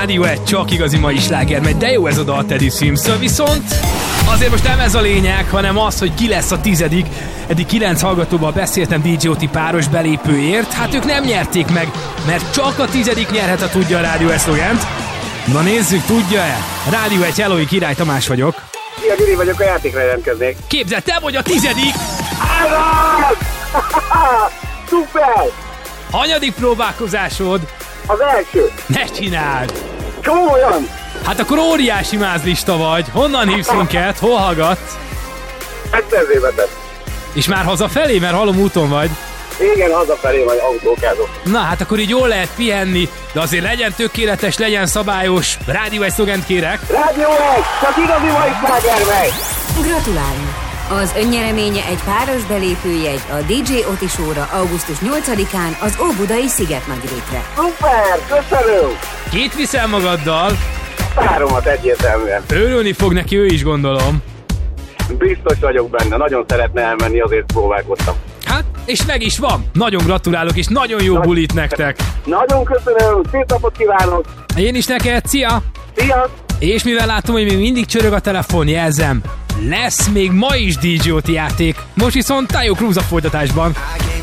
Rádió 1, csak igazi mai sláger megy, de jó ez a dal Teddy Swims-től, viszont azért most nem ez a lényeg, hanem az, hogy ki lesz a 10. Eddig 9 hallgatóval beszéltem DJ Oti páros belépőért, hát ők nem nyerték meg, mert csak a 10. nyerhet, ha tudja a Rádió 1 szlogent. Na nézzük, tudja-e? Rádió 1, Hello, Király Tamás vagyok. Szia, Gyuri vagyok, a játékra jelentkeznék. Képzeld, te vagy a 10. Állat! Szuper! Hanyadik próbálkozásod? Az első. Ne csináld! Komolyan! Hát akkor óriási mázlista vagy. Honnan hívsz minket? Hol hallgatsz? Egyszerzébetet. És már hazafelé, mert hallom úton vagy. Igen, hazafelé vagy autókázok. Na, hát akkor így jól lehet pihenni, de azért legyen tökéletes, legyen szabályos. Rádió 1 szlogent kérek. Rádió 1, csak igazi mai sláger megy! Gratulálunk! Az önnyereménye egy páros belépőjegy a DJ Oti Show-ra augusztus 8-án az Óbudai Szigetmagyrétre. Szuper, köszönöm! Kit viszel magaddal? Páromat egyértelműen. Örülni fog neki, ő is gondolom. Biztos vagyok benne, nagyon szeretne elmenni, azért próbálkoztam. Hát, és meg is van. Nagyon gratulálok, és nagyon jó bulit nektek. Nagyon köszönöm, szép napot kívánok! Én is neked, szia! Szia! És mivel látom, hogy még mindig csörög a telefon, jelzem, lesz még ma is DJ Oti játék. Most viszont Tayo Cruz a folytatásban.